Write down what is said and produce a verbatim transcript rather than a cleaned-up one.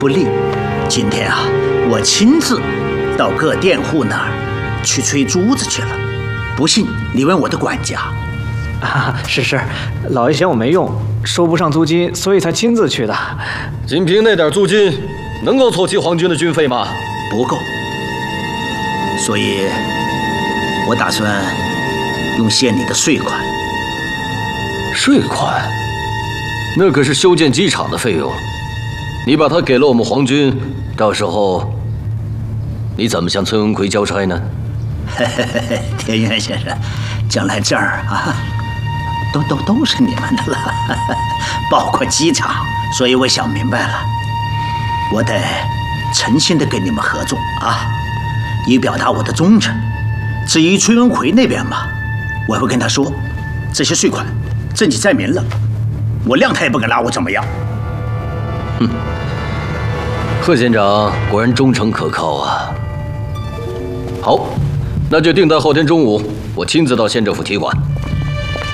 不利。今天啊，我亲自到各佃户那儿去催珠子去了。不信你问我的管家。 啊，是是，老爷嫌我没用，收不上租金，所以才亲自去的。 仅凭那点租金，能够凑齐皇军的军费吗？ 不够。所以，我打算用县里的税款。 税款？那可是修建机场的费用，你把它给了我们皇军，到时候你怎么向崔文奎交差呢？ 嘿嘿嘿，田园先生，将来这儿啊，都都都是你们的了，包括机场。所以我想明白了，我得诚心的跟你们合作啊，以表达我的忠诚。至于崔文奎那边嘛，我会跟他说，这些税款政绩在民了，我谅他也不敢拿我怎么样。 哼，贺县长果然忠诚可靠啊。好，那就定在后天中午，我亲自到县政府提馆。